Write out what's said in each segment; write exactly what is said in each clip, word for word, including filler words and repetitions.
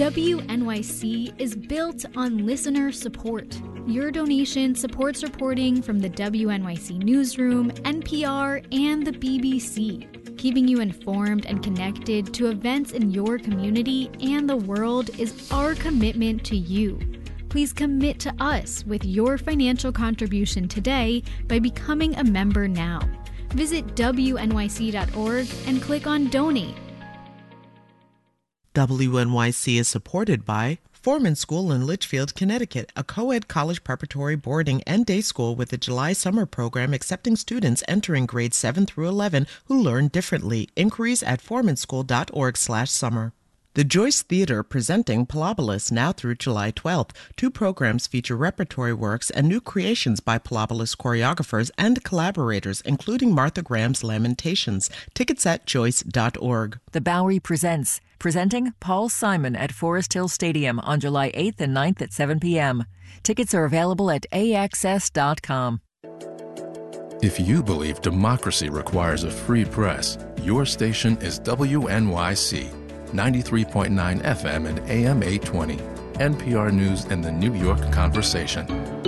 W N Y C is built on listener support. Your donation supports reporting from the W N Y C Newsroom, N P R, and the B B C, keeping you informed and connected to events in your community and the world is our commitment to you. Please commit to us with your financial contribution today by becoming a member now. Visit W N Y C dot org and click on Donate. W N Y C is supported by Foreman School in Litchfield, Connecticut, a co-ed college preparatory boarding and day school with a July summer program accepting students entering grades seven through eleven who learn differently. Inquiries at foreman school dot org slash summer. The Joyce Theater presenting Pilobolus now through July twelfth. Two programs feature repertory works and new creations by Pilobolus choreographers and collaborators, including Martha Graham's Lamentations. Tickets at joyce dot org. The Bowery presents, presenting Paul Simon at Forest Hill Stadium on July eighth and ninth at seven p.m. Tickets are available at a x s dot com. If you believe democracy requires a free press, your station is W N Y C. ninety-three point nine F M and A M eight twenty. N P R News and the New York Conversation.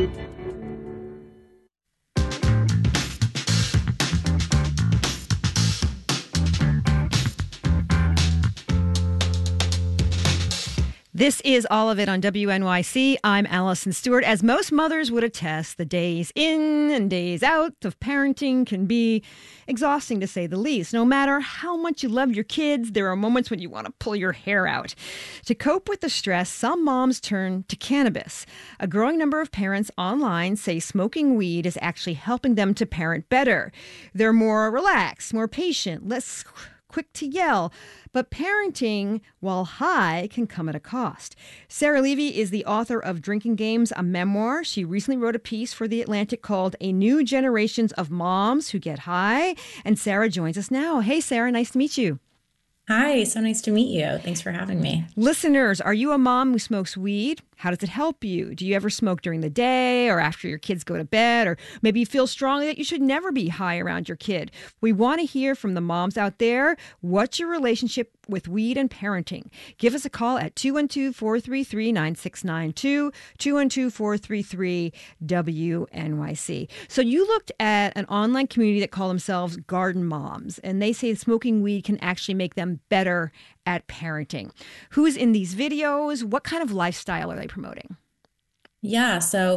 This is All of It on W N Y C. I'm Allison Stewart. As most mothers would attest, the days in and days out of parenting can be exhausting, to say the least. No matter how much you love your kids, there are moments when you want to pull your hair out. To cope with the stress, some moms turn to cannabis. A growing number of parents online say smoking weed is actually helping them to parent better. They're more relaxed, more patient, less quick to yell. But parenting while high can come at a cost. Sarah Levy is the author of Drinking Games, a memoir. She recently wrote a piece for The Atlantic called A New Generations of Moms Who Get High. And Sarah joins us now. Hey, Sarah, nice to meet you. Hi, so nice to meet you. Thanks for having me. Listeners, are you a mom who smokes weed? How does it help you? Do you ever smoke during the day or after your kids go to bed? Or maybe you feel strongly that you should never be high around your kid. We want to hear from the moms out there. What's your relationship with weed and parenting? Give us a call at two one two, four three three, nine six nine two, two one two, four three three, W N Y C. So you looked at an online community that call themselves Garden Moms, and they say smoking weed can actually make them better at parenting. Who's in these videos? What kind of lifestyle are they promoting? Yeah, so,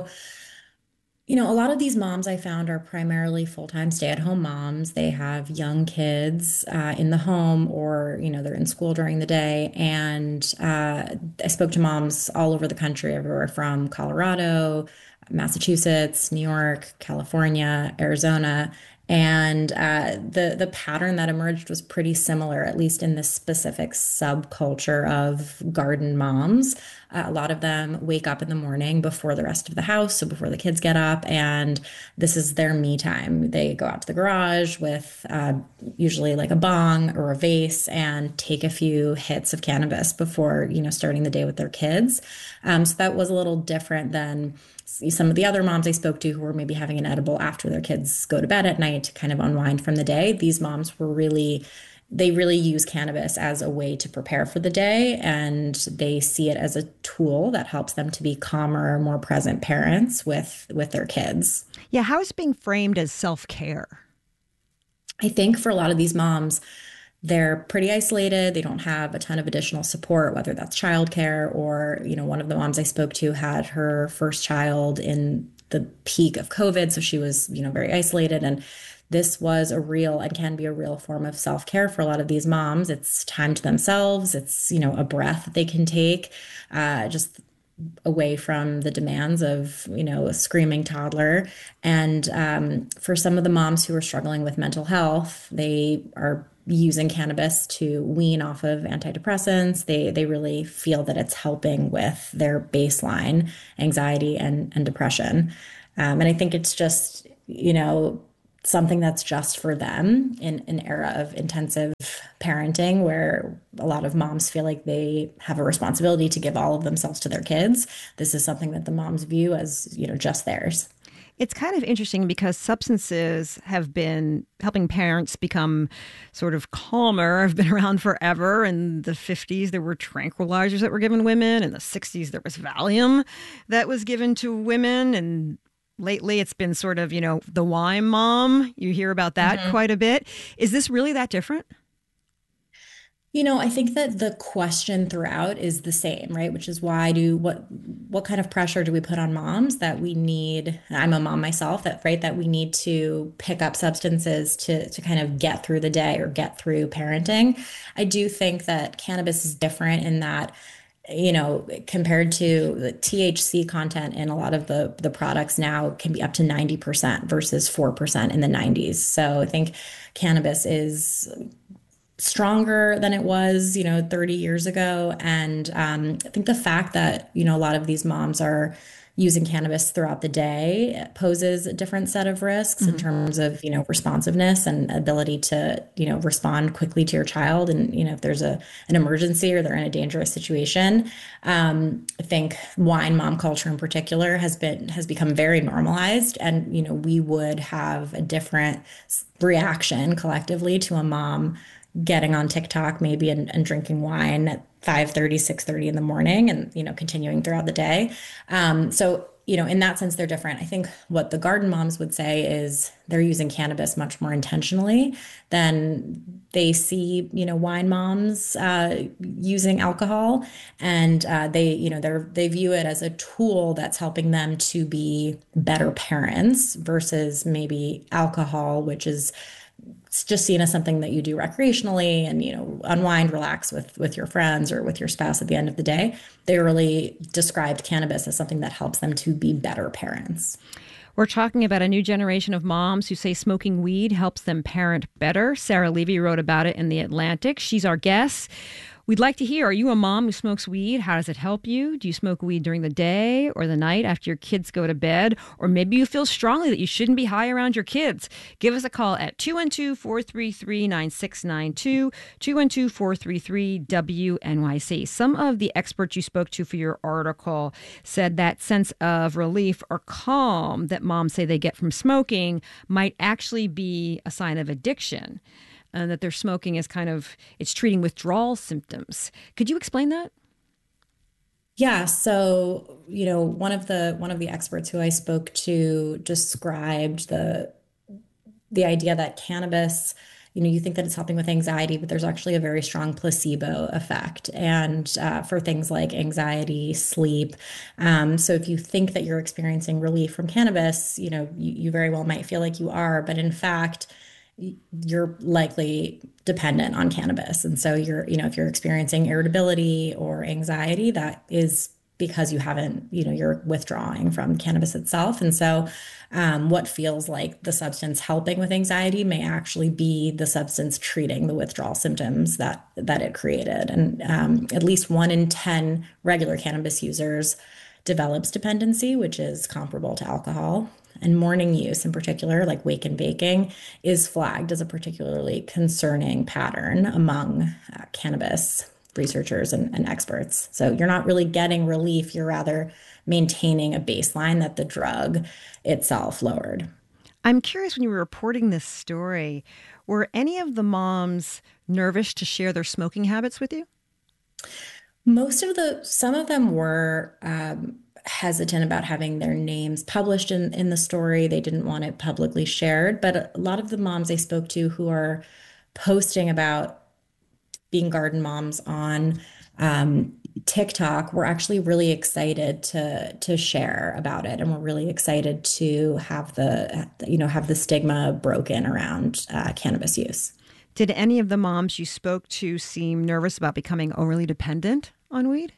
you know, a lot of these moms I found are primarily full-time stay-at-home moms. They have young kids uh, in the home or, you know, they're in school during the day. And uh, I spoke to moms all over the country, everywhere from Colorado, Massachusetts, New York, California, Arizona. And uh, the the pattern that emerged was pretty similar, at least in this specific subculture of garden moms. Uh, a lot of them wake up in the morning before the rest of the house, so before the kids get up, and this is their me time. They go out to the garage with uh, usually like a bong or a vase and take a few hits of cannabis before, you know, starting the day with their kids. Um, so that was a little different than some of the other moms I spoke to who were maybe having an edible after their kids go to bed at night to kind of unwind from the day. These moms were really, they really use cannabis as a way to prepare for the day, and they see it as a tool that helps them to be calmer, more present parents with, with their kids. Yeah, how is it being framed as self-care? I think for a lot of these moms, they're pretty isolated. They don't have a ton of additional support, whether that's childcare or, you know, one of the moms I spoke to had her first child in the peak of COVID. So she was, you know, very isolated. And this was a real and can be a real form of self-care for a lot of these moms. It's time to themselves. It's, you know, a breath that they can take, uh, just away from the demands of, you know, a screaming toddler. And um, for some of the moms who are struggling with mental health, they are using cannabis to wean off of antidepressants. They they really feel that it's helping with their baseline anxiety and, and depression. Um, and I think it's just, you know, something that's just for them in an era of intensive parenting where a lot of moms feel like they have a responsibility to give all of themselves to their kids. This is something that the moms view as, you know, just theirs. It's kind of interesting because substances have been helping parents become sort of calmer. Have been around forever. In the fifties, there were tranquilizers that were given women. In the sixties, there was Valium that was given to women. And lately, it's been sort of, you know, the wine mom. You hear about that mm-hmm. quite a bit. Is this really that different? You know, I think that the question throughout is the same, right? Which is why do what what kind of pressure do we put on moms that we need? I'm a mom myself, that right that we need to pick up substances to to kind of get through the day or get through parenting. I do think that cannabis is different in that, you know, compared to the T H C content in a lot of the the products now can be up to ninety percent versus four percent in the nineties. So I think cannabis is stronger than it was, you know, thirty years ago. And um, I think the fact that, you know, a lot of these moms are using cannabis throughout the day poses a different set of risks mm-hmm. in terms of, you know, responsiveness and ability to, you know, respond quickly to your child. And, you know, if there's a an emergency or they're in a dangerous situation, um, I think wine mom culture in particular has been has become very normalized. And, you know, we would have a different reaction collectively to a mom getting on TikTok maybe and, and drinking wine at five thirty, six thirty in the morning and, you know, continuing throughout the day. Um, so, you know, in that sense, they're different. I think what the garden moms would say is they're using cannabis much more intentionally than they see, you know, wine moms uh, using alcohol. And uh, they, you know, they're, they view it as a tool that's helping them to be better parents versus maybe alcohol, which is it's just seen as something that you do recreationally and, you know, unwind, relax with, with your friends or with your spouse at the end of the day. They really described cannabis as something that helps them to be better parents. We're talking about a new generation of moms who say smoking weed helps them parent better. Sarah Levy wrote about it in The Atlantic. She's our guest. We'd like to hear, are you a mom who smokes weed? How does it help you? Do you smoke weed during the day or the night after your kids go to bed? Or maybe you feel strongly that you shouldn't be high around your kids. Give us a call at two one two, four three three, nine six nine two, two one two, four three three, W N Y C. Some of the experts you spoke to for your article said that sense of relief or calm that moms say they get from smoking might actually be a sign of addiction. And that their smoking is kind of, it's treating withdrawal symptoms. Could you explain that? Yeah. So, you know, one of the one of the experts who I spoke to described the the idea that cannabis, you know, you think that it's helping with anxiety, but there's actually a very strong placebo effect. And uh, for things like anxiety, sleep. Um, so if you think that you're experiencing relief from cannabis, you know, you, you very well might feel like you are, but in fact, you're likely dependent on cannabis. And so you're, you know, if you're experiencing irritability or anxiety, that is because you haven't, you know, you're withdrawing from cannabis itself. And so um, what feels like the substance helping with anxiety may actually be the substance treating the withdrawal symptoms that that it created. And um, at least one in ten regular cannabis users develops dependency, which is comparable to alcohol. And morning use in particular, like wake and baking, is flagged as a particularly concerning pattern among uh, cannabis researchers and, and experts. So you're not really getting relief, you're rather maintaining a baseline that the drug itself lowered. I'm curious, when you were reporting this story, were any of the moms nervous to share their smoking habits with you? Most of the, some of them were um, hesitant about having their names published in, in the story. They didn't want it publicly shared. But a lot of the moms I spoke to who are posting about being garden moms on um, TikTok were actually really excited to to share about it, and we're really excited to have the you know have the stigma broken around uh, cannabis use. Did any of the moms you spoke to seem nervous about becoming overly dependent on weed?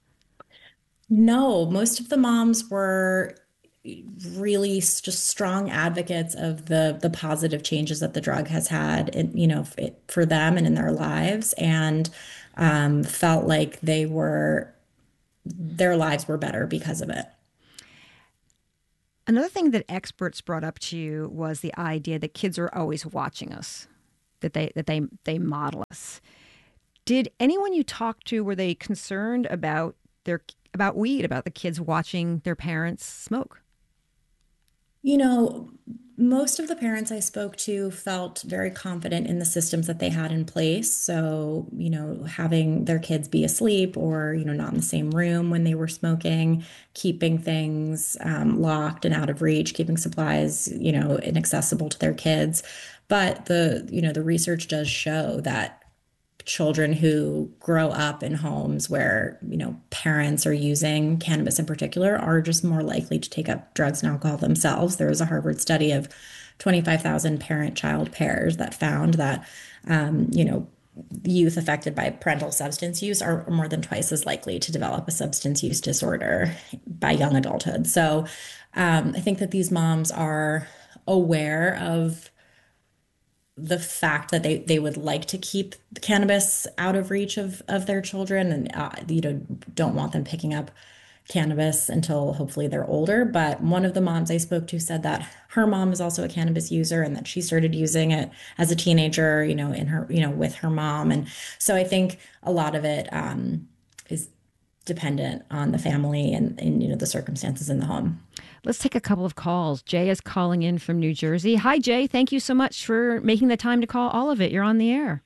No, most of the moms were really just strong advocates of the the positive changes that the drug has had, in, you know, it, for them and in their lives, and um, felt like they were their lives were better because of it. Another thing that experts brought up to you was the idea that kids are always watching us, that they that they they model us. Did anyone you talked to, were they concerned about their about weed, about the kids watching their parents smoke? You know, most of the parents I spoke to felt very confident in the systems that they had in place. So, you know, having their kids be asleep or, you know, not in the same room when they were smoking, keeping things um, locked and out of reach, keeping supplies, you know, inaccessible to their kids. But the, you know, the research does show that children who grow up in homes where, you know, parents are using cannabis in particular are just more likely to take up drugs and alcohol themselves. There was a Harvard study of twenty-five thousand parent-child pairs that found that, um, you know, youth affected by parental substance use are more than twice as likely to develop a substance use disorder by young adulthood. So um, I think that these moms are aware of the fact that they, they would like to keep cannabis out of reach of, of their children and, uh, you know, don't want them picking up cannabis until hopefully they're older. But one of the moms I spoke to said that her mom is also a cannabis user and that she started using it as a teenager, you know, in her, you know, with her mom. And so I think a lot of it um, is dependent on the family and, and, you know, the circumstances in the home. Let's take a couple of calls. Jay is calling in from New Jersey. Hi, Jay. Thank you so much for making the time to call all of it. You're on the air.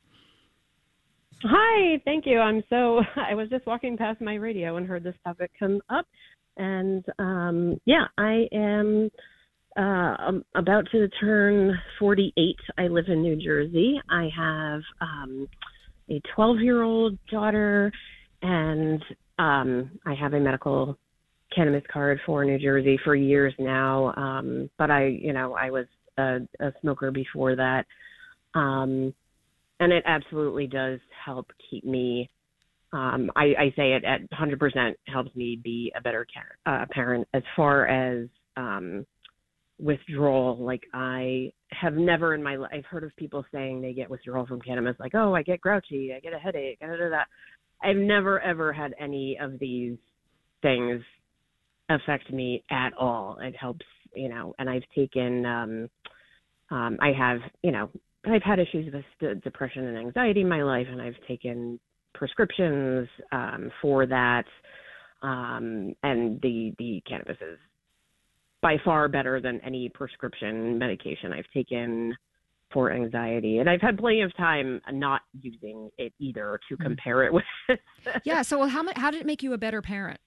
Hi, thank you. I'm so, I was just walking past my radio and heard this topic come up. And um, yeah, I am uh, about to turn forty-eight. I live in New Jersey. I have um, a twelve-year-old daughter, and um, I have a medical cannabis card for New Jersey for years now. Um, but I, you know, I was a, a smoker before that. Um, and it absolutely does help keep me, um, I, I say it at one hundred percent helps me be a better care, uh, parent as far as um, withdrawal. Like I have never in my life, I've heard of people saying they get withdrawal from cannabis, like, oh, I get grouchy, I get a headache, da, da, da, da. I've never, ever had any of these things affect me at all. It helps, you know, and I've taken, um, um, I have, you know, I've had issues with depression and anxiety in my life, and I've taken prescriptions um, for that. Um, and the, the cannabis is by far better than any prescription medication I've taken for anxiety. And I've had plenty of time not using it either to compare it with. Yeah. So how, how did it make you a better parent?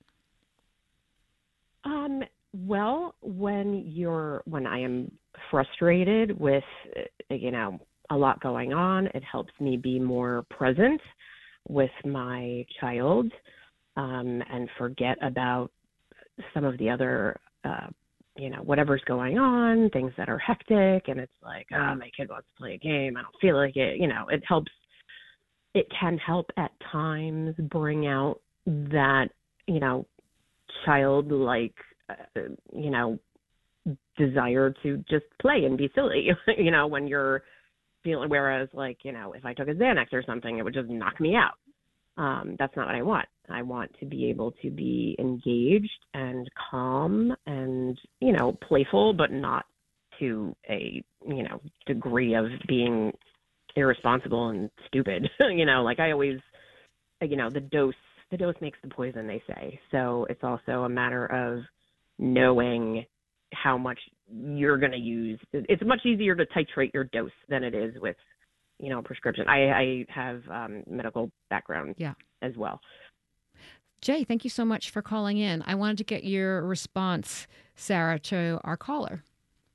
Um, well, when you're, when I am frustrated with, you know, a lot going on, it helps me be more present with my child, um, and forget about some of the other, uh, you know, whatever's going on, things that are hectic. And it's like, oh, my kid wants to play a game. I don't feel like it. You know, it helps. It can help at times bring out that, you know, childlike, uh, you know, desire to just play and be silly, you know, when you're feeling, whereas like, you know, if I took a Xanax or something, it would just knock me out. Um, that's not what I want. I want to be able to be engaged and calm and, you know, playful, but not to a, you know, degree of being irresponsible and stupid. You know, like I always, you know, the dose, the dose makes the poison, they say. So it's also a matter of knowing how much you're going to use. It's much easier to titrate your dose than it is with, you know, prescription. I, I have um, medical background yeah. as well. Jay, thank you so much for calling in. I wanted to get your response, Sarah, to our caller.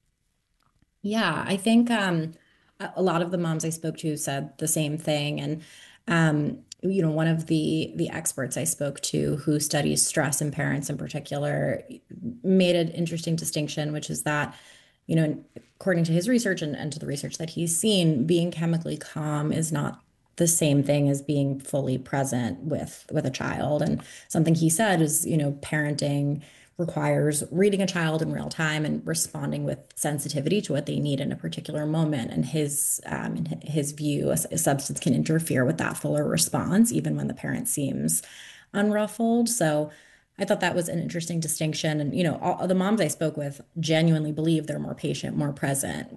Yeah, I think um, a lot of the moms I spoke to said the same thing. And, um, you know, one of the the experts I spoke to who studies stress in parents in particular made an interesting distinction, which is that, you know, according to his research and, and to the research that he's seen, being chemically calm is not the same thing as being fully present with with a child. And something he said is, you know, parenting requires reading a child in real time and responding with sensitivity to what they need in a particular moment. And his um, in his view, a, a substance can interfere with that fuller response, even when the parent seems unruffled. So I thought that was an interesting distinction. And, you know, all the moms I spoke with genuinely believe they're more patient, more present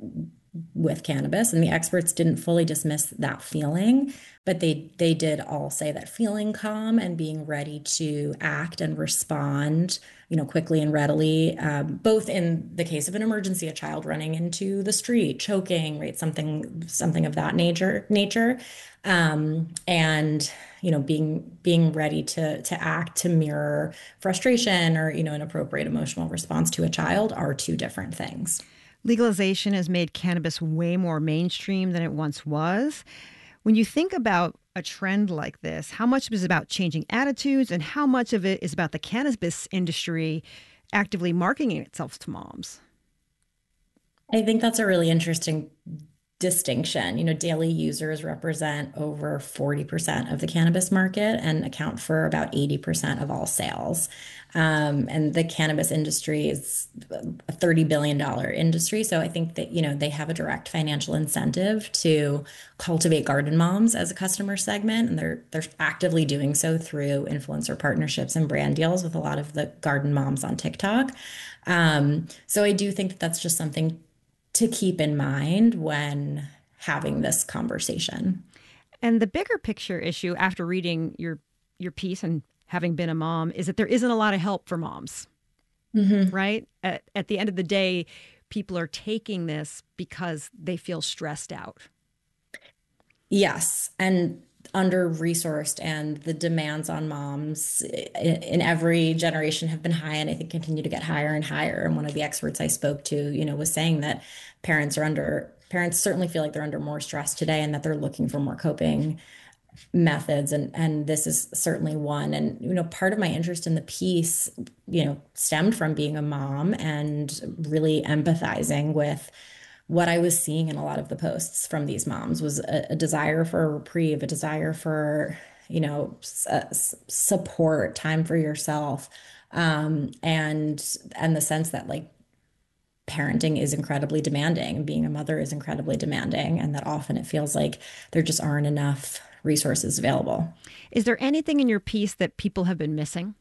with cannabis, and the experts didn't fully dismiss that feeling, but they they did all say that feeling calm and being ready to act and respond, you know, quickly and readily, um, both in the case of an emergency, a child running into the street, choking, right, something something of that nature nature, um, and you know, being being ready to to act to mirror frustration or, you know, an appropriate emotional response to a child are two different things. Legalization has made cannabis way more mainstream than it once was. When you think about a trend like this, how much is about changing attitudes and how much of it is about the cannabis industry actively marketing itself to moms? I think that's a really interesting distinction. You know, daily users represent over forty percent of the cannabis market and account for about eighty percent of all sales. Um, and the cannabis industry is a thirty billion dollars industry. So I think that, you know, they have a direct financial incentive to cultivate garden moms as a customer segment. And they're, they're actively doing so through influencer partnerships and brand deals with a lot of the garden moms on TikTok. Um, so I do think that that's just something to keep in mind when having this conversation. And the bigger picture issue after reading your your piece and having been a mom is that there isn't a lot of help for moms, mm-hmm. right? At, at the end of the day, people are taking this because they feel stressed out. Yes. And under-resourced, and the demands on moms in, in every generation have been high, and I think continue to get higher and higher. And one of the experts I spoke to, you know, was saying that parents are under, parents certainly feel like they're under more stress today and that they're looking for more coping methods. And, and this is certainly one. And, you know, part of my interest in the piece, you know, stemmed from being a mom and really empathizing with what I was seeing in a lot of the posts from these moms was a, a desire for a reprieve, a desire for, you know, s- support, time for yourself, um, and and the sense that like parenting is incredibly demanding, and being a mother is incredibly demanding, and that often it feels like there just aren't enough resources available. Is there anything in your piece that people have been missing?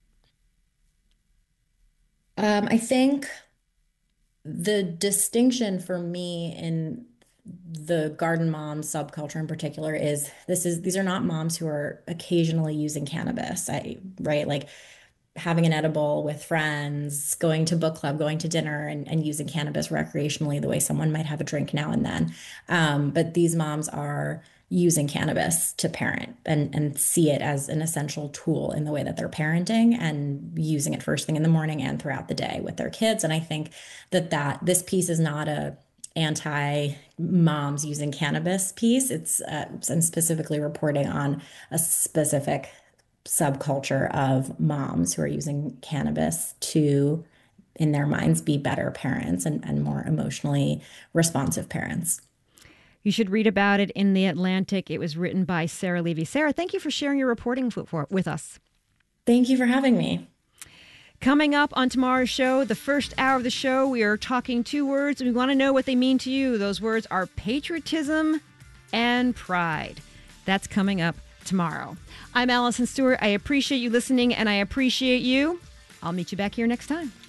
Um, I think the distinction for me in the garden mom subculture in particular is this is these are not moms who are occasionally using cannabis. I right like having an edible with friends, going to book club, going to dinner, and, and using cannabis recreationally the way someone might have a drink now and then. Um, but these moms are using cannabis to parent and, and see it as an essential tool in the way that they're parenting, and using it first thing in the morning and throughout the day with their kids. And I think that, that this piece is not a anti-moms using cannabis piece. It's uh, I'm specifically reporting on a specific subculture of moms who are using cannabis to, in their minds, be better parents and, and more emotionally responsive parents. You should read about it in The Atlantic. It was written by Sarah Levy. Sarah, thank you for sharing your reporting for, for, with us. Thank you for having me. Coming up on tomorrow's show, the first hour of the show, we are talking two words, and we want to know what they mean to you. Those words are patriotism and pride. That's coming up tomorrow. I'm Allison Stewart. I appreciate you listening, and I appreciate you. I'll meet you back here next time.